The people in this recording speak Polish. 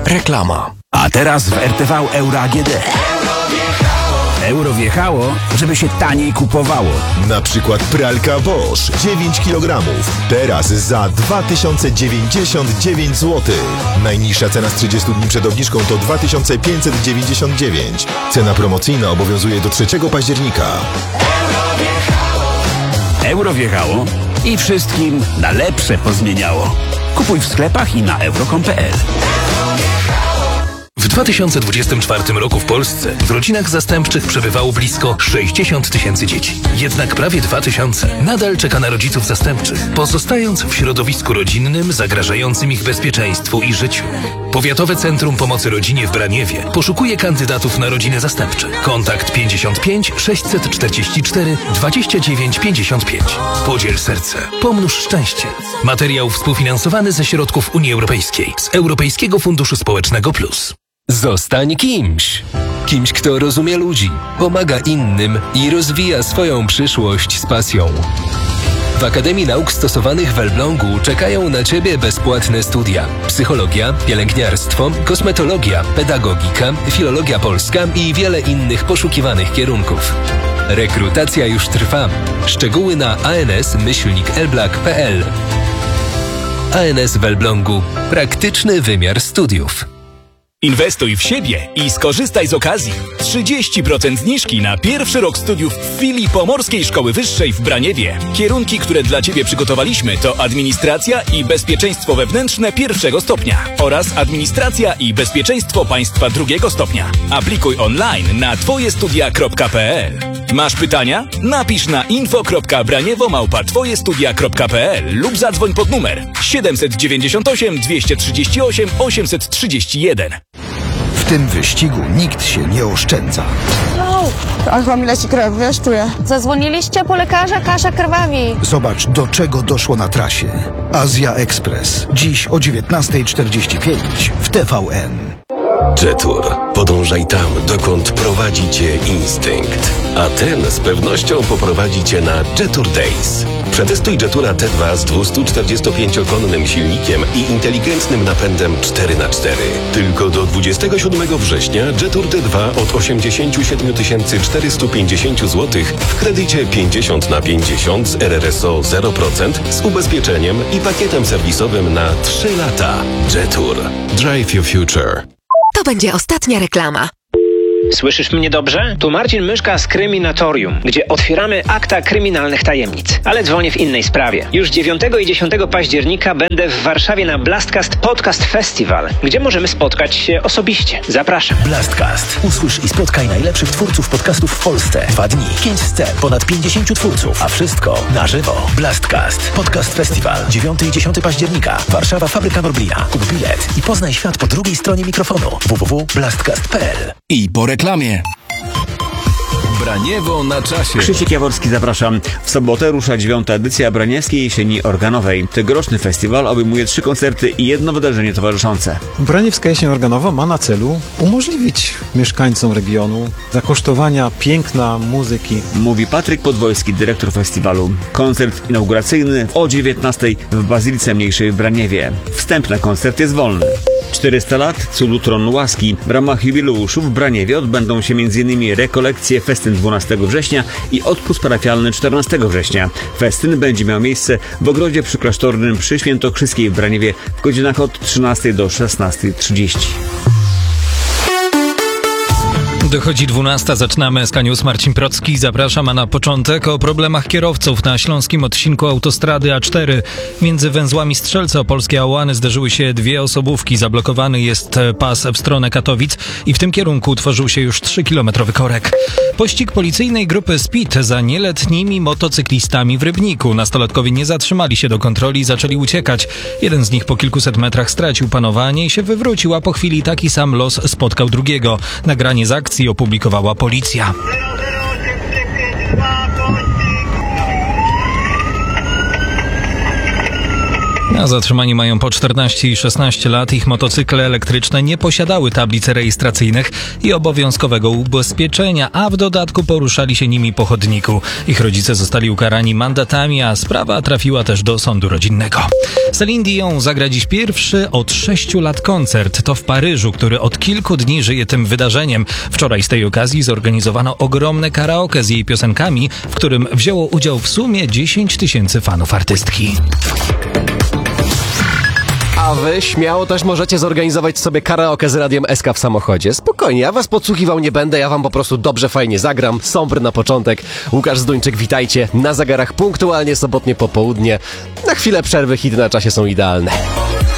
Reklama. A teraz w RTV Euro AGD. Euro wjechało, żeby się taniej kupowało. Na przykład pralka Bosch 9 kg. Teraz za 2099 zł. Najniższa cena z 30 dni przed obniżką to 2599. Cena promocyjna obowiązuje do 3 października. Euro wjechało i wszystkim na lepsze pozmieniało. Kupuj w sklepach i na euro.com.pl. W 2024 roku w Polsce w rodzinach zastępczych przebywało blisko 60 tysięcy dzieci. Jednak prawie 2000 nadal czeka na rodziców zastępczych, pozostając w środowisku rodzinnym zagrażającym ich bezpieczeństwu i życiu. Powiatowe Centrum Pomocy Rodzinie w Braniewie poszukuje kandydatów na rodziny zastępcze. Kontakt 55 644 29 55. Podziel serce. Pomnóż szczęście. Materiał współfinansowany ze środków Unii Europejskiej z Europejskiego Funduszu Społecznego Plus. Zostań kimś. Kimś, kto rozumie ludzi, pomaga innym i rozwija swoją przyszłość z pasją. W Akademii Nauk Stosowanych w Elblągu czekają na Ciebie bezpłatne studia. Psychologia, pielęgniarstwo, kosmetologia, pedagogika, filologia polska i wiele innych poszukiwanych kierunków. Rekrutacja już trwa. Szczegóły na ans-elblak.pl. ANS w Elblągu. Praktyczny wymiar studiów. Inwestuj w siebie i skorzystaj z okazji. 30% zniżki na pierwszy rok studiów w filii Pomorskiej Szkoły Wyższej w Braniewie. Kierunki, które dla Ciebie przygotowaliśmy, to administracja i bezpieczeństwo wewnętrzne pierwszego stopnia oraz administracja i bezpieczeństwo państwa drugiego stopnia. Aplikuj online na twojestudia.pl. Masz pytania? Napisz na info.braniewo@twojestudia.pl lub zadzwoń pod numer 798 238 831. W tym wyścigu nikt się nie oszczędza. Aż wam leci krew, wiesz, czuję. Zadzwoniliście po lekarza? Kasia krwawi. Zobacz, do czego doszło na trasie. Azja Express. Dziś o 19:45 w TVN. Jetour. Podążaj tam, dokąd prowadzi Cię instynkt. A ten z pewnością poprowadzi Cię na Jetour Days. Przetestuj Jetoura T2 z 245-konnym silnikiem i inteligentnym napędem 4x4. Tylko do 27 września Jetour T2 od 87 450 zł w kredycie 50/50 z RRSO 0% z ubezpieczeniem i pakietem serwisowym na 3 lata. Jetour. Drive your future. To będzie ostatnia reklama. Słyszysz mnie dobrze? Tu Marcin Myszka z Kryminatorium, gdzie otwieramy akta kryminalnych tajemnic. Ale dzwonię w innej sprawie. Już 9 i 10 października będę w Warszawie na Blastcast Podcast Festival, gdzie możemy spotkać się osobiście. Zapraszam. Blastcast. Usłysz i spotkaj najlepszych twórców podcastów w Polsce. 2 dni, 5 scen, ponad 50 twórców, a wszystko na żywo. Blastcast Podcast Festival. 9 i 10 października. Warszawa, Fabryka Norblina. Kup bilet i poznaj świat po drugiej stronie mikrofonu. www.blastcast.pl. I po reklamie. Braniewo na czasie. Krzysiek Jaworski, zapraszam. W sobotę rusza 9. edycja Braniewskiej Jesieni Organowej. Tegoroczny festiwal obejmuje 3 koncerty i jedno wydarzenie towarzyszące. Braniewska Jesień Organowa ma na celu umożliwić mieszkańcom regionu zakosztowania piękna muzyki. Mówi Patryk Podwojski, dyrektor festiwalu. Koncert inauguracyjny o 19:00 w Bazylice Mniejszej w Braniewie. Wstęp na koncert jest wolny. 400 lat cudu Tron Łaski. W ramach jubileuszu w Braniewie odbędą się m.in. rekolekcje, festyn 12 września i odpust parafialny 14 września. Festyn będzie miał miejsce w ogrodzie przyklasztornym przy Świętokrzyskiej w Braniewie w godzinach od 13 do 16:30. Dochodzi 12, zaczynamy SK News. Marcin Procki, zapraszam, a na początek o problemach kierowców na śląskim odcinku autostrady A4. Między węzłami Strzelce Opolskie a Łany zderzyły się 2 osobówki. Zablokowany jest pas w stronę Katowic i w tym kierunku utworzył się już 3-kilometrowy korek. Pościg policyjnej grupy Speed za nieletnimi motocyklistami w Rybniku. Nastolatkowie nie zatrzymali się do kontroli i zaczęli uciekać. Jeden z nich po kilkuset metrach stracił panowanie i się wywrócił, a po chwili taki sam los spotkał drugiego. Nagranie z akcji opublikowała policja. A zatrzymani mają po 14 i 16 lat. Ich motocykle elektryczne nie posiadały tablic rejestracyjnych i obowiązkowego ubezpieczenia, a w dodatku poruszali się nimi po chodniku. Ich rodzice zostali ukarani mandatami, a sprawa trafiła też do sądu rodzinnego. Celine Dion zagra dziś pierwszy od 6 lat koncert. To w Paryżu, który od kilku dni żyje tym wydarzeniem. Wczoraj z tej okazji zorganizowano ogromne karaoke z jej piosenkami, w którym wzięło udział w sumie 10 000 fanów artystki. A wy śmiało też możecie zorganizować sobie karaoke z Radiem SK w samochodzie. Spokojnie, ja was podsłuchiwał nie będę, ja wam po prostu dobrze, fajnie zagram. Sombr na początek. Łukasz Zduńczyk, witajcie. Na zegarach punktualnie sobotnie popołudnie. Na chwilę przerwy hity na czasie są idealne.